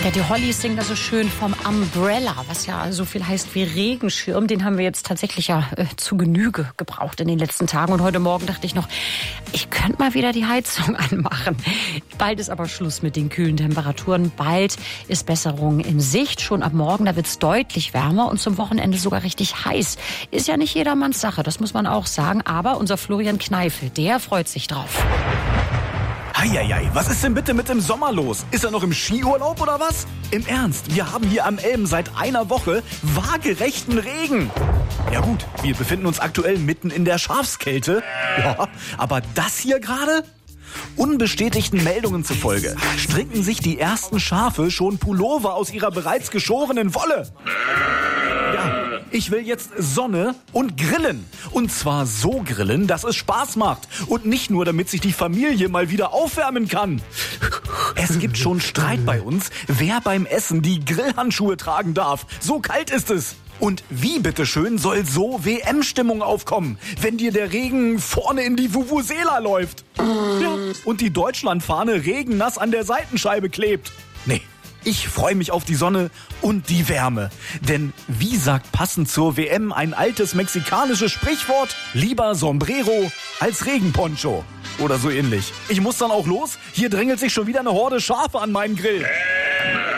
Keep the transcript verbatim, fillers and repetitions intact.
Ja, die Hollies singen da so schön vom Umbrella, was ja so viel heißt wie Regenschirm. Den haben wir jetzt tatsächlich ja äh, zu Genüge gebraucht in den letzten Tagen. Und heute Morgen dachte ich noch, ich könnte mal wieder die Heizung anmachen. Bald ist aber Schluss mit den kühlen Temperaturen. Bald ist Besserung in Sicht. Schon ab morgen, da wird es deutlich wärmer und zum Wochenende sogar richtig heiß. Ist ja nicht jedermanns Sache, das muss man auch sagen. Aber unser Florian Kneifel, der freut sich drauf. Heieiei, was ist denn bitte mit dem Sommer los? Ist er noch im Skiurlaub oder was? Im Ernst, wir haben hier am Elben seit einer Woche waagerechten Regen. Ja gut, wir befinden uns aktuell mitten in der Schafskälte. Ja, aber das hier gerade? Unbestätigten Meldungen zufolge stricken sich die ersten Schafe schon Pullover aus ihrer bereits geschorenen Wolle. Ja, ich will jetzt Sonne und grillen. Und zwar so grillen, dass es Spaß macht. Und nicht nur, damit sich die Familie mal wieder aufwärmen kann. Es gibt schon Streit bei uns, wer beim Essen die Grillhandschuhe tragen darf. So kalt ist es. Und wie bitteschön soll so W M-Stimmung aufkommen, wenn dir der Regen vorne in die Vuvuzela läuft? Ja, und die Deutschlandfahne regennass an der Seitenscheibe klebt. Nee. Ich freue mich auf die Sonne und die Wärme. Denn wie sagt passend zur W M ein altes mexikanisches Sprichwort? Lieber Sombrero als Regenponcho. Oder so ähnlich. Ich muss dann auch los. Hier drängelt sich schon wieder eine Horde Schafe an meinen Grill.